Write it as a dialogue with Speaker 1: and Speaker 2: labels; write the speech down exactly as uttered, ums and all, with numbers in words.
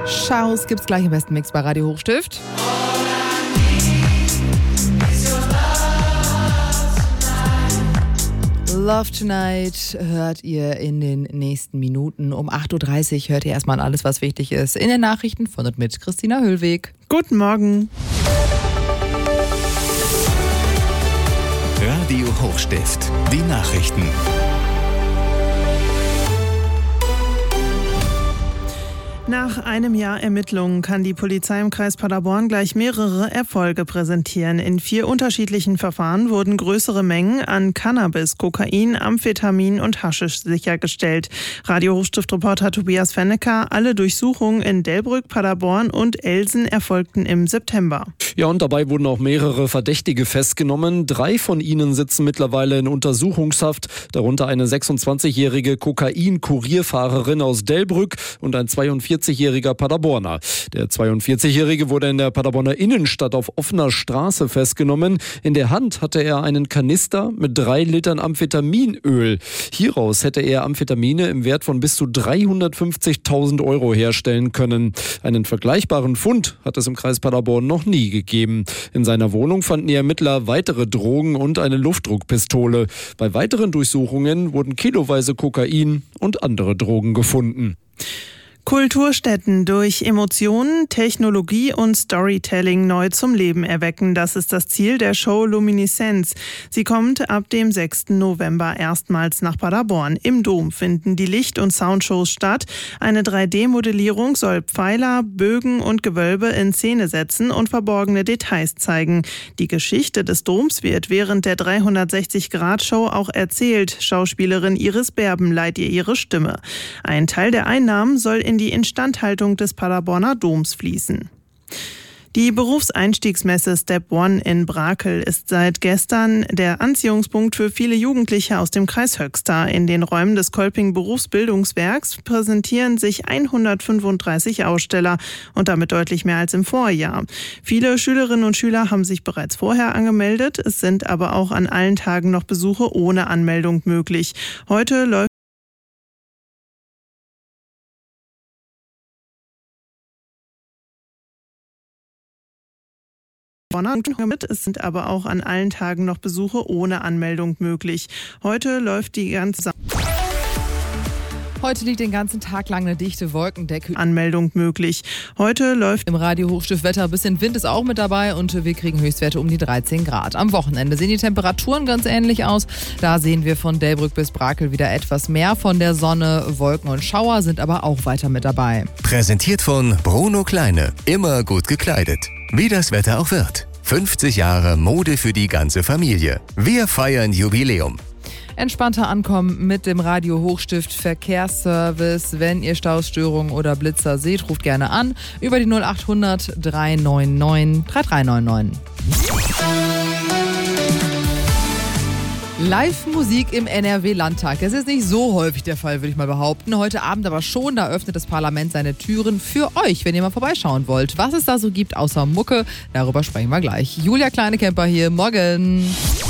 Speaker 1: Schaus gibt's gleich im besten Mix bei Radio Hochstift. Love Tonight hört ihr in den nächsten Minuten. Um acht Uhr dreißig hört ihr erstmal alles, was wichtig ist, in den Nachrichten von und mit Christina Höllweg.
Speaker 2: Guten Morgen.
Speaker 3: Radio Hochstift, die Nachrichten.
Speaker 2: Nach einem Jahr Ermittlungen kann die Polizei im Kreis Paderborn gleich mehrere Erfolge präsentieren. In vier unterschiedlichen Verfahren wurden größere Mengen an Cannabis, Kokain, Amphetamin und Haschisch sichergestellt. Radio Hochstift-Reporter Tobias Fennecker, alle Durchsuchungen in Delbrück, Paderborn und Elsen erfolgten im September.
Speaker 4: Ja, und dabei wurden auch mehrere Verdächtige festgenommen. Drei von ihnen sitzen mittlerweile in Untersuchungshaft, darunter eine sechsundzwanzigjährige Kokain-Kurierfahrerin aus Delbrück und ein zweiundvierzigjähriger Paderborner. Der zweiundvierzigjährige wurde in der Paderborner Innenstadt auf offener Straße festgenommen. In der Hand hatte er einen Kanister mit drei Litern Amphetaminöl. Hieraus hätte er Amphetamine im Wert von bis zu dreihundertfünfzigtausend Euro herstellen können. Einen vergleichbaren Fund hat es im Kreis Paderborn noch nie gegeben. In seiner Wohnung fanden die Ermittler weitere Drogen und eine Luftdruckpistole. Bei weiteren Durchsuchungen wurden kiloweise Kokain und andere Drogen gefunden.
Speaker 2: Kulturstätten durch Emotionen, Technologie und Storytelling neu zum Leben erwecken. Das ist das Ziel der Show Lumineszenz. Sie kommt ab dem sechsten November erstmals nach Paderborn. Im Dom finden die Licht- und Soundshows statt. Eine drei D Modellierung soll Pfeiler, Bögen und Gewölbe in Szene setzen und verborgene Details zeigen. Die Geschichte des Doms wird während der dreihundertsechzig Grad Show auch erzählt. Schauspielerin Iris Berben leiht ihr ihre Stimme. Ein Teil der Einnahmen soll in die Instandhaltung des Paderborner Doms fließen. Die Berufseinstiegsmesse Step One in Brakel ist seit gestern der Anziehungspunkt für viele Jugendliche aus dem Kreis Höxter. In den Räumen des Kolping Berufsbildungswerks präsentieren sich hundertfünfunddreißig Aussteller und damit deutlich mehr als im Vorjahr. Viele Schülerinnen und Schüler haben sich bereits vorher angemeldet. Es sind aber auch an allen Tagen noch Besuche ohne Anmeldung möglich. Heute läuft Es sind aber auch an allen Tagen noch Besuche ohne Anmeldung möglich. Heute läuft die ganze
Speaker 1: Heute liegt den ganzen Tag lang eine dichte Wolkendecke.
Speaker 2: Anmeldung möglich. Heute läuft
Speaker 1: im Radio Hochstift Wetter. Ein bisschen Wind ist auch mit dabei und wir kriegen Höchstwerte um die dreizehn Grad. Am Wochenende sehen die Temperaturen ganz ähnlich aus. Da sehen wir von Delbrück bis Brakel wieder etwas mehr von der Sonne. Wolken und Schauer sind aber auch weiter mit dabei.
Speaker 3: Präsentiert von Bruno Kleine. Immer gut gekleidet. Wie das Wetter auch wird. fünfzig Jahre Mode für die ganze Familie. Wir feiern Jubiläum.
Speaker 1: Entspannter ankommen mit dem Radio Hochstift Verkehrsservice. Wenn ihr Stausstörungen oder Blitzer seht, ruft gerne an über die null acht hundert drei neun neun drei drei neun neun. Live-Musik im N R W-Landtag. Das ist nicht so häufig der Fall, würde ich mal behaupten. Heute Abend aber schon, da öffnet das Parlament seine Türen für euch, wenn ihr mal vorbeischauen wollt. Was es da so gibt außer Mucke, darüber sprechen wir gleich. Julia Kleinekemper hier, morgen.